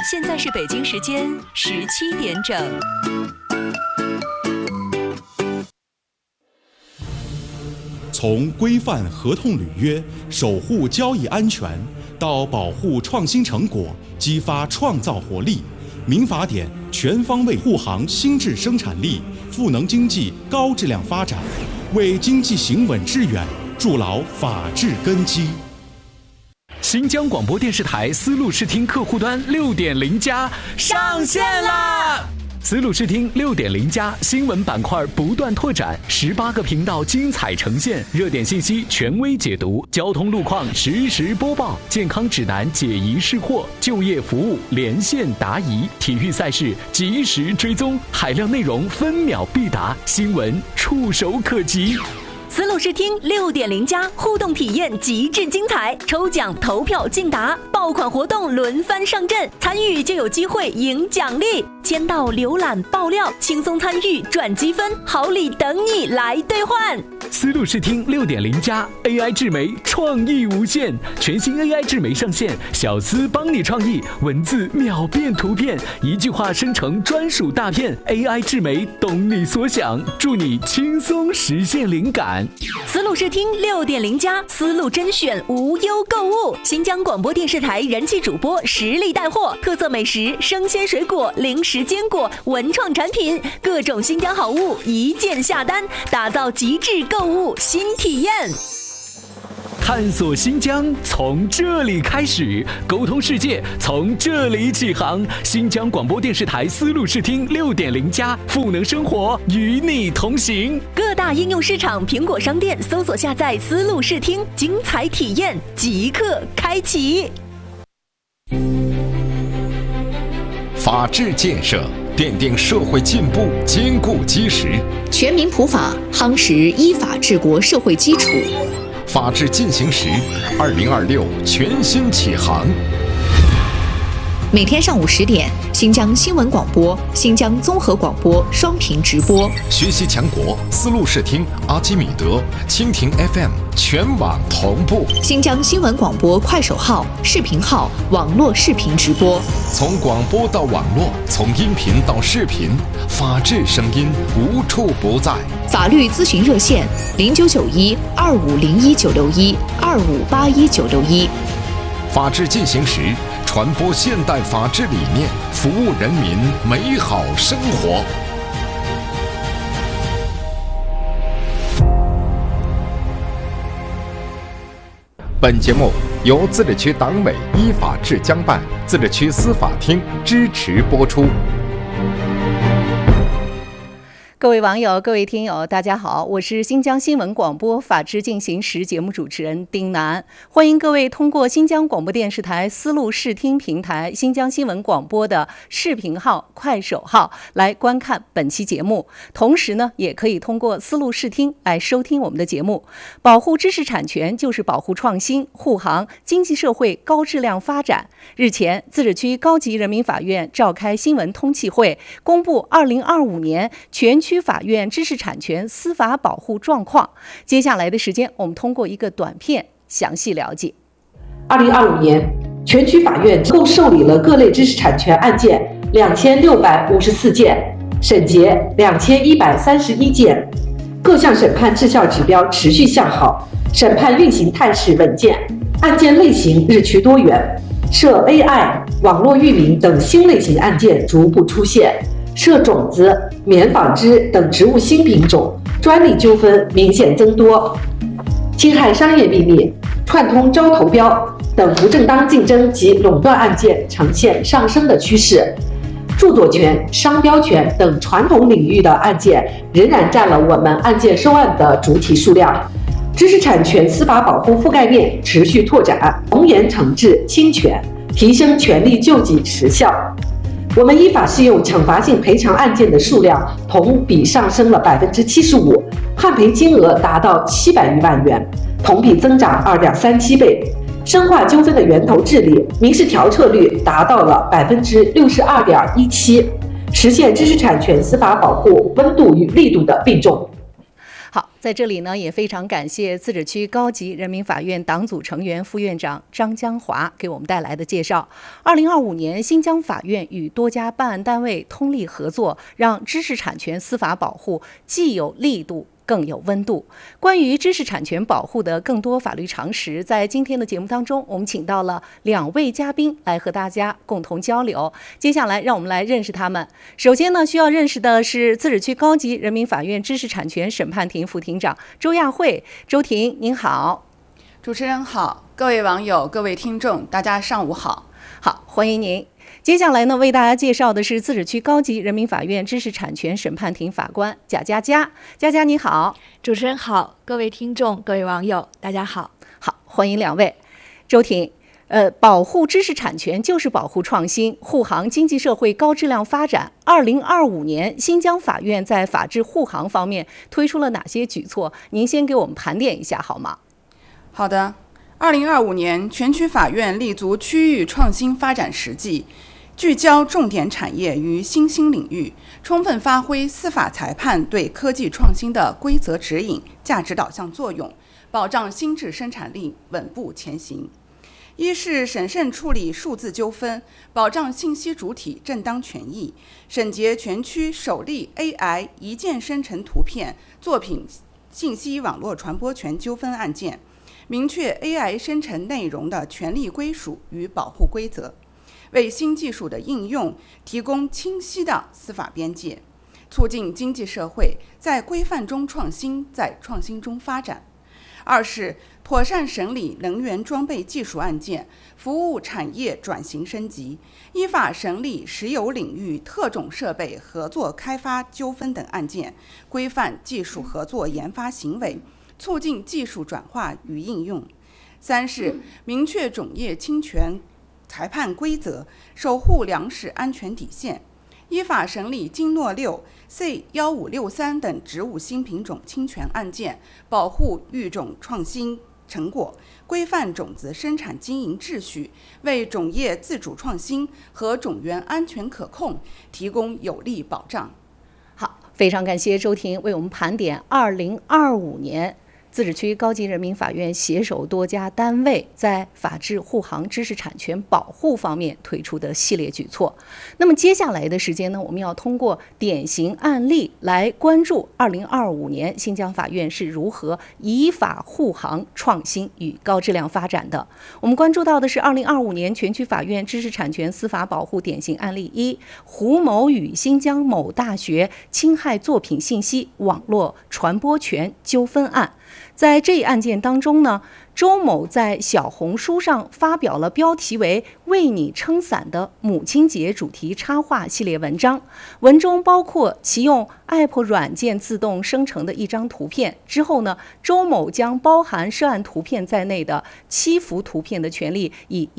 现在是北京时间17点整。 从规范合同履约、守护交易安全，到保护创新成果、激发创造活力，民法典全方位护航新质生产力，赋能经济高质量发展，为经济行稳致远筑牢法治根基。 新疆广播电视台丝路视听客户端6.0+上线啦！丝路视听6.0+新闻板块不断拓展，18个频道精彩呈现，热点信息权威解读，交通路况实时播报，健康指南解疑释惑，就业服务连线答疑，体育赛事及时追踪，海量内容分秒必达，新闻触手可及。 丝路视听6.0+互动体验极致精彩，抽奖投票竞答，爆款活动轮番上阵，参与就有机会赢奖励，签到浏览爆料，轻松参与赚积分，好礼等你来兑换。 丝路视听6.0+ AI 智媒创意无限，全新 AI 智媒上线，小丝帮你创意，文字秒变图片，一句话生成专属大片， AI 智媒懂你所想，助你轻松实现灵感。 丝路视听6.0+丝路甄选无忧购物，新疆广播电视台人气主播实力带货，特色美食、生鲜水果、零食坚果、文创产品，各种新疆好物一键下单，打造极致购物新体验。 探索新疆从这里开始，沟通世界从这里起航。新疆广播电视台丝路视听6.0+赋能生活，与你同行。 各大应用市场、苹果商店搜索下载丝路视听，精彩体验即刻开启。 法治建设奠定社会进步坚固基石， 全民普法夯实依法治国社会基础。 法治进行时，2026全新启航。 每天上午10点，新疆新闻广播、新疆综合广播双频直播。 学习强国，丝路视听、阿基米德、蜻蜓 FM 全网同步。 新疆新闻广播快手号、视频号网络视频直播。 从广播到网络，从音频到视频，法治声音无处不在。 法律咨询热线0991-2501-961-2581-961。 法治进行时，传播现代法治理念，服务人民美好生活。本节目由自治区党委依法治疆办、自治区司法厅支持播出。 各位网友、各位听友，大家好，我是新疆新闻广播法治进行时节目主持人丁楠，欢迎各位通过新疆广播电视台丝路视听平台、新疆新闻广播的视频号、快手号来观看本期节目，同时呢，也可以通过丝路视听来收听我们的节目。保护知识产权就是保护创新，护航经济社会高质量发展。日前，自治区高级人民法院召开新闻通气会，公布2025年全区法院知识产权司法保护状况。接下来的时间，我们通过一个短片详细了解。 2025年，全区法院共受理了各类知识产权案件2654件，审结2131件，各项审判质效指标持续向好，审判运行态势稳健，案件类型日趋多元，涉 AI、网络域名等新类型案件逐步出现，涉种子、棉纺织等植物新品种、专利纠纷明显增多，侵害商业秘密、串通招投标等不正当竞争及垄断案件呈现上升的趋势。著作权、商标权等传统领域的案件仍然占了我们案件收案的主体数量。知识产权司法保护覆盖面持续拓展，从严惩治侵权，提升权利救济时效。我们依法适用惩罚性赔偿案件的数量同比上升了75%，判赔金额达到700余万元，同比增长2.37倍。深化纠纷的源头治理，民事调彻率达到了62.17%，实现知识产权司法保护温度与力度的并重。 好， 在这里呢，也非常感谢自治区高级人民法院党组成员、副院长张江华给我们带来的介绍。2025年，新疆法院与多家办案单位通力合作，让知识产权司法保护既有力度更有温度。关于知识产权保护的更多法律常识，在今天的节目当中，我们请到了2位嘉宾来和大家共同交流。接下来，让我们来认识他们。首先呢，需要认识的是自治区高级人民法院知识产权审判庭副庭长周亚慧。周庭，您好。 主持人好，各位网友、各位听众，大家上午好。 好，欢迎您。接下来呢，为大家介绍的是自治区高级人民法院知识产权审判庭法官贾佳佳。佳佳你好。 主持人好，各位听众、各位网友，大家好。 好，欢迎2位。周庭，保护知识产权就是保护创新，护航经济社会高质量发展。2025年，新疆法院在法治护航方面推出了哪些举措？您先给我们盘点一下好吗？ 好的。2025年，全区法院立足区域创新发展实际，聚焦重点产业与新兴领域，充分发挥司法裁判对科技创新的规则指引、价值导向作用，保障新质生产力稳步前行。一是审慎处理数字纠纷，保障信息主体正当权益，审结全区首例 AI 一键生成图片作品信息网络传播权纠纷案件，明确 AI 生成内容的权利归属与保护规则，为新技术的应用提供清晰的司法边界，促进经济社会在规范中创新，在创新中发展。二是妥善审理能源装备技术案件，服务产业转型升级，依法审理石油领域特种设备合作开发纠纷等案件，规范技术合作研发行为，促进技术转化与应用。三是明确种业侵权裁判规则，守护粮食安全底线，依法审理金诺6、C1563等植物新品种侵权案件，保护育种创新成果，规范种子生产经营秩序，为种业自主创新和种源安全可控提供有力保障。 好，非常感谢周庭为我们盘点2025年自治区高级人民法院携手多家单位在法治护航、知识产权保护方面推出的系列举措。那么接下来的时间呢，我们要通过典型案例来关注2025年新疆法院是如何依法护航创新与高质量发展的。我们关注到的是2025年全区法院知识产权司法保护典型案例1：胡某与新疆某大学侵害作品信息网络传播权纠纷案。在这一案件当中呢，周某在小红书上发表了标题为“为你撑伞”的母亲节主题插画系列文章，文中包括其用 App 软件自动生成的一张图片。之后呢，周某将包含涉案图片在内的7幅图片的权利以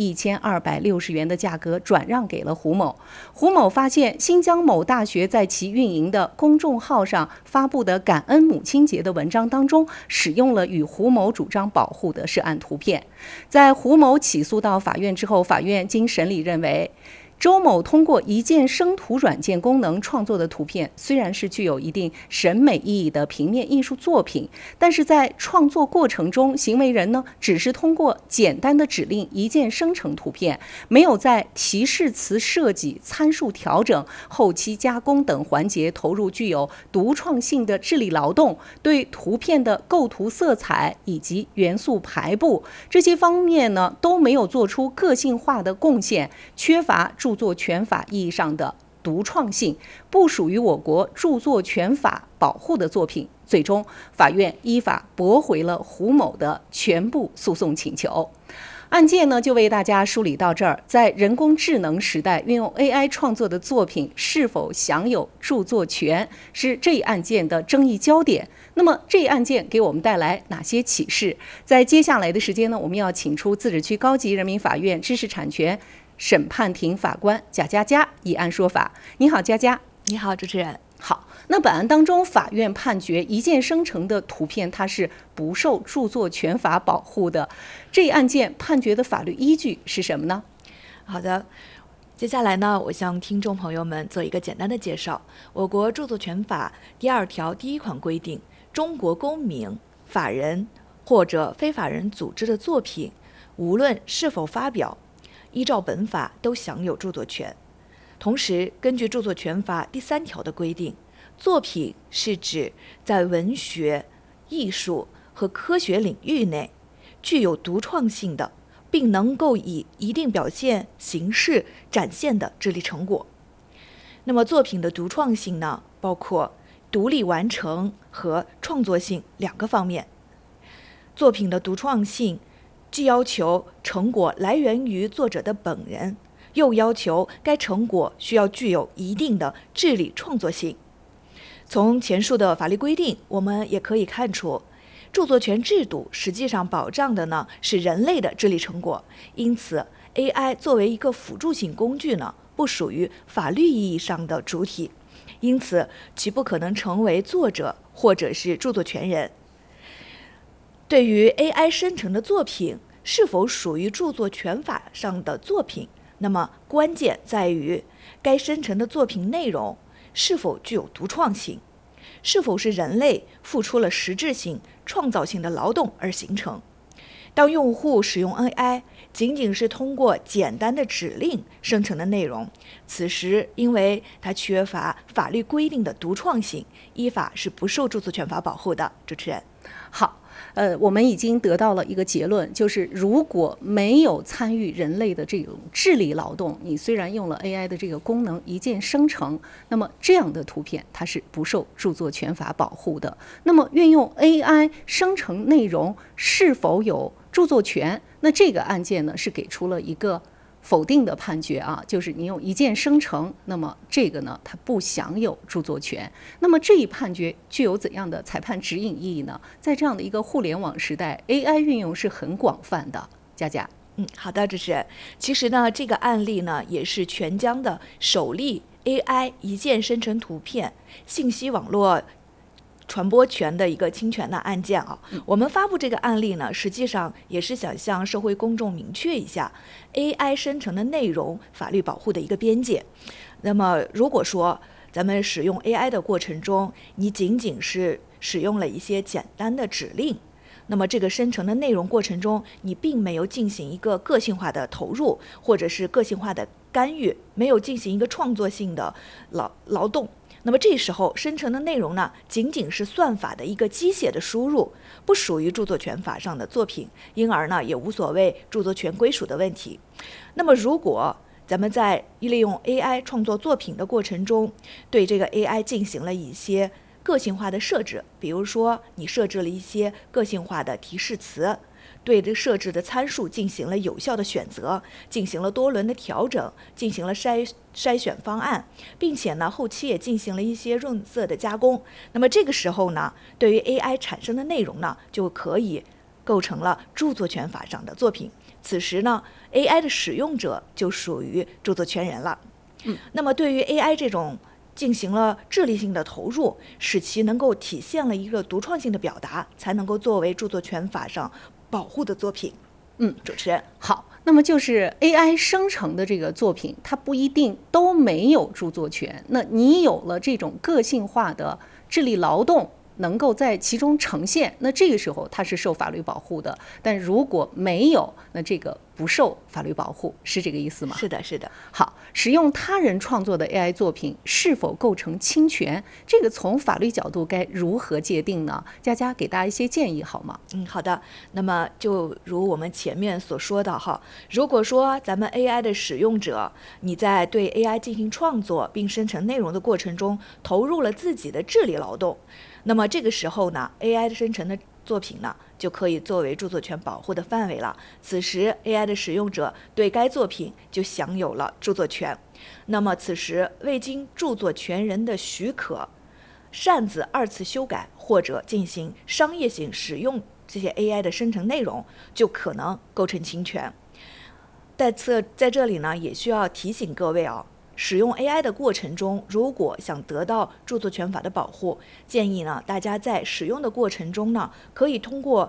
1260元的价格转让给了胡某。胡某发现新疆某大学在其运营的公众号上发布的感恩母亲节的文章当中使用了与胡某主张保护的涉案图片。在胡某起诉到法院之后，法院经审理认为，周某通过一键生图软件功能创作的图片虽然是具有一定审美意义的平面艺术作品，但是在创作过程中，行为人呢只是通过简单的指令一键生成图片，没有在提示词设计、参数调整、后期加工等环节投入具有独创性的智力劳动，对图片的构图、色彩以及元素排布这些方面呢都没有做出个性化的贡献，缺乏著作权法意义上的独创性，不属于我国著作权法保护的作品。最终，法院依法驳回了胡某的全部诉讼请求。案件呢就为大家梳理到这儿。在人工智能时代，运用 AI 创作的作品是否享有著作权，是这一案件的争议焦点。那么这一案件给我们带来哪些启示？在接下来的时间呢，我们要请出自治区高级人民法院知识产权审判庭法官贾佳佳以案说法。你好，佳佳。 你好，主持人。 好，那本案当中，法院判决一键生成的图片它是不受著作权法保护的。这一案件判决的法律依据是什么呢？ 好的，接下来呢，我向听众朋友们做一个简单的介绍。我国著作权法第2条第1款规定，著中国公民、法人或者非法人组织的作品，无论是否发表，依照本法都享有著作权。同时，根据著作权法第3条的规定，作品是指在文学、艺术和科学领域内具有独创性的，并能够以一定表现形式展现的智力成果。那么作品的独创性呢，包括独立完成和创作性2个方面。作品的独创性既要求成果来源于作者的本人，又要求该成果需要具有一定的智力创作性。从前述的法律规定，我们也可以看出，著作权制度实际上保障的呢是人类的智力成果，因此 AI 作为一个辅助性工具呢，不属于法律意义上的主体，因此其不可能成为作者或者是著作权人。对于 AI 生成的作品是否属于著作权法上的作品，那么关键在于该生成的作品内容是否具有独创性，是否是人类付出了实质性、创造性的劳动而形成。当用户使用 AI 仅仅是通过简单的指令生成的内容，此时因为它缺乏法律规定的独创性，依法是不受著作权法保护的。主持人， 好。我们已经得到了一个结论，就是如果没有参与人类的这种智力劳动，你虽然用了 AI 的这个功能一键生成，那么这样的图片它是不受著作权法保护的。那么运用 AI 生成内容是否有著作权？那这个案件呢是给出了一个否定的判决啊，就是你用一键生成，那么这个呢它不享有著作权。那么这一判决具有怎样的裁判指引意义呢？在这样的一个互联网时代， AI 运用是很广泛的。佳佳。 好的，主持人。其实呢，这个案例呢也是全疆的首例 AI 一键生成图片信息网络传播权的一个侵权的案件啊。我们发布这个案例呢，实际上也是想向社会公众明确一下 AI 生成的内容法律保护的一个边界。那么如果说咱们使用 AI 的过程中，你仅仅是使用了一些简单的指令，那么这个生成的内容过程中，你并没有进行一个个性化的投入，或者是个性化的干预，没有进行一个创作性的劳动。那么这时候生成的内容呢，仅仅是算法的一个机械的输入，不属于著作权法上的作品，因而呢也无所谓著作权归属的问题。那么如果咱们在利用 AI 创作作品的过程中，对这个 AI 进行了一些个性化的设置，比如说你设置了一些个性化的提示词，对这设置的参数进行了有效的选择，进行了多轮的调整，进行了筛选方案，并且呢后期也进行了一些润色的加工。那么这个时候呢，对于 AI 产生的内容呢，就可以构成了著作权法上的作品。此时呢 AI 的使用者就属于著作权人了。那么对于 AI 这种进行了智力性的投入，使其能够体现了一个独创性的表达，才能够作为著作权法上保护的作品。主持人。 好，那么就是 AI 生成的这个作品，它不一定都没有著作权。那你有了这种个性化的智力劳动，能够在其中呈现，那这个时候它是受法律保护的。但如果没有，那这个不受法律保护，是这个意思吗？ 是的，是的。 好，使用他人创作的 AI 作品是否构成侵权？这个从法律角度该如何界定呢？佳佳给大家一些建议好吗？ 好的。那么就如我们前面所说的哈，如果说咱们 AI 的使用者，你在对 AI 进行创作并生成内容的过程中，投入了自己的智力劳动，那么这个时候呢 ，AI 生成的作品呢，就可以作为著作权保护的范围了。此时 AI 的使用者对该作品就享有了著作权。那么此时未经著作权人的许可，擅自2次修改或者进行商业性使用这些 AI 的生成内容，就可能构成侵权。在这里呢，也需要提醒各位使用 AI 的过程中，如果想得到著作权法的保护，建议呢大家在使用的过程中呢，可以通过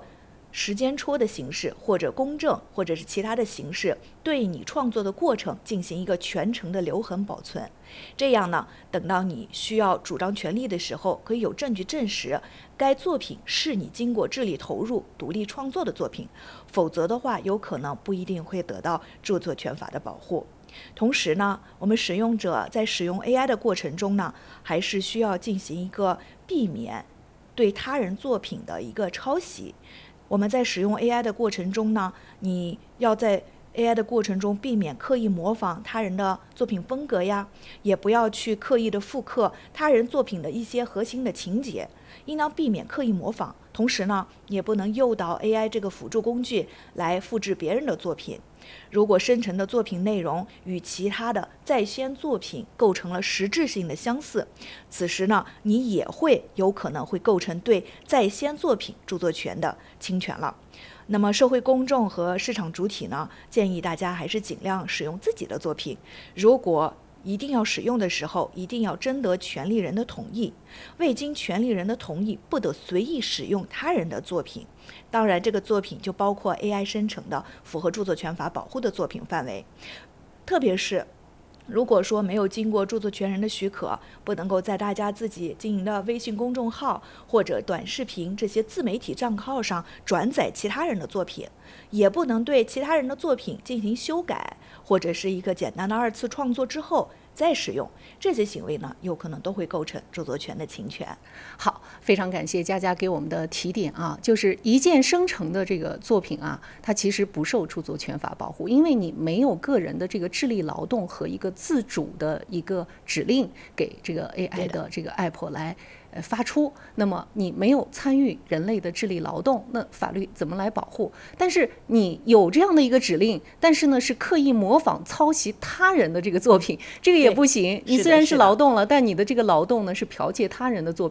时间戳的形式，或者公证，或者是其他的形式，对你创作的过程进行一个全程的留痕保存。这样呢，等到你需要主张权利的时候，可以有证据证实该作品是你经过智力投入、独立创作的作品，否则的话，有可能不一定会得到著作权法的保护。同时呢，我们使用者在使用 AI 的过程中呢，还是需要进行一个避免对他人作品的一个抄袭。我们在使用 AI 的过程中呢，你要在 AI 的过程中避免刻意模仿他人的作品风格呀，也不要去刻意的复刻他人作品的一些核心的情节，应当避免刻意模仿。同时呢，也不能诱导 AI 这个辅助工具来复制别人的作品。如果生成的作品内容与其他的在先作品构成了实质性的相似，此时呢，你也有可能会构成对在先作品著作权的侵权了。那么社会公众和市场主体呢，建议大家还是尽量使用自己的作品。如果一定要使用的时候，一定要征得权利人的同意。未经权利人的同意，不得随意使用他人的作品。当然，这个作品就包括 AI 生成的符合著作权法保护的作品范围。特别是如果说没有经过著作权人的许可，不能够在大家自己经营的微信公众号或者短视频这些自媒体账号上转载其他人的作品，也不能对其他人的作品进行修改，或者是一个简单的2次创作之后再使用，这些行为呢，有可能都会构成著作权的侵权。 好，非常感谢佳佳给我们的提点啊，就是一键生成的这个作品啊，它其实不受著作权法保护，因为你没有个人的这个智力劳动和一个自主的一个指令给这个 AI 的这个 app 来发出，那么你没有参与人类的智力劳动，那法律怎么来保护？但是你有这样的一个指令，但是呢是刻意模仿抄袭他人的这个作品，这个也不行。你虽然是劳动了，但你的这个劳动呢是剽窃他人的作品。